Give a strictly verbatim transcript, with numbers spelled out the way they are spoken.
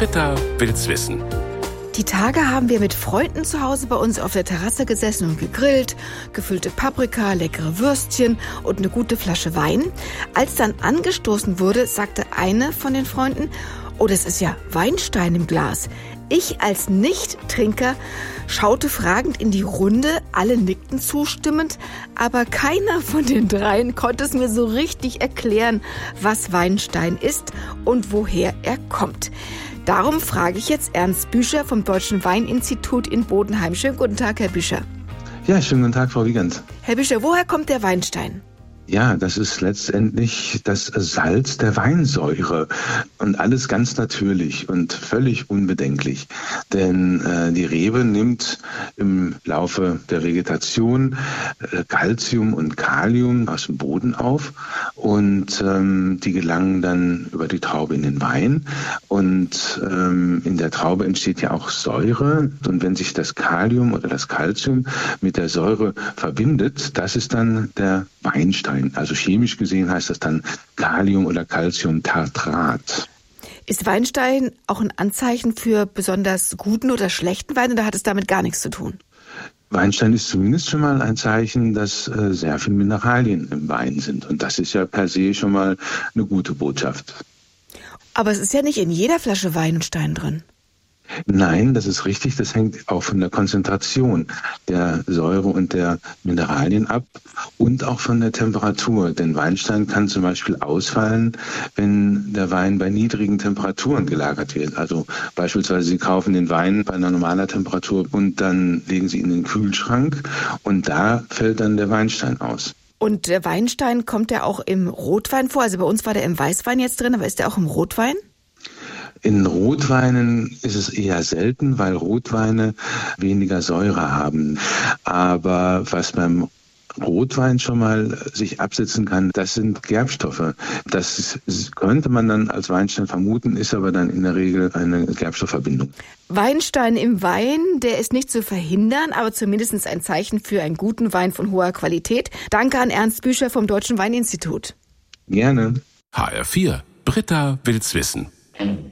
Britta will's wissen. Die Tage haben wir mit Freunden zu Hause bei uns auf der Terrasse gesessen und gegrillt, gefüllte Paprika, leckere Würstchen und eine gute Flasche Wein. Als dann angestoßen wurde, sagte eine von den Freunden, oh, das ist ja Weinstein im Glas. Ich als Nicht-Trinker schaute fragend in die Runde, alle nickten zustimmend, aber keiner von den dreien konnte es mir so richtig erklären, was Weinstein ist und woher er kommt. Darum frage ich jetzt Ernst Büscher vom Deutschen Weininstitut in Bodenheim. Schönen guten Tag, Herr Büscher. Ja, schönen guten Tag, Frau Wiegand. Herr Büscher, woher kommt der Weinstein? Ja, das ist letztendlich das Salz der Weinsäure und alles ganz natürlich und völlig unbedenklich. Denn äh, die Rebe nimmt im Laufe der Vegetation äh, Calcium und Kalium aus dem Boden auf und ähm, die gelangen dann über die Traube in den Wein und ähm, in der Traube entsteht ja auch Säure und wenn sich das Kalium oder das Calcium mit der Säure verbindet, das ist dann der Weinstein. Also chemisch gesehen heißt das dann Kalium- oder Calciumtartrat. Ist Weinstein auch ein Anzeichen für besonders guten oder schlechten Wein oder hat es damit gar nichts zu tun? Weinstein ist zumindest schon mal ein Zeichen, dass äh, sehr viele Mineralien im Wein sind. Und das ist ja per se schon mal eine gute Botschaft. Aber es ist ja nicht in jeder Flasche Weinstein drin. Nein, das ist richtig. Das hängt auch von der Konzentration der Säure und der Mineralien ab und auch von der Temperatur. Denn Weinstein kann zum Beispiel ausfallen, wenn der Wein bei niedrigen Temperaturen gelagert wird. Also beispielsweise Sie kaufen den Wein bei einer normalen Temperatur und dann legen Sie ihn in den Kühlschrank und da fällt dann der Weinstein aus. Und der Weinstein, kommt der auch im Rotwein vor? Also bei uns war der im Weißwein jetzt drin, aber ist der auch im Rotwein? In Rotweinen ist es eher selten, weil Rotweine weniger Säure haben. Aber was beim Rotwein schon mal sich absetzen kann, das sind Gerbstoffe. Das könnte man dann als Weinstein vermuten, ist aber dann in der Regel eine Gerbstoffverbindung. Weinstein im Wein, der ist nicht zu verhindern, aber zumindest ein Zeichen für einen guten Wein von hoher Qualität. Danke an Ernst Büscher vom Deutschen Weininstitut. Gerne. H R vier. Britta will's wissen.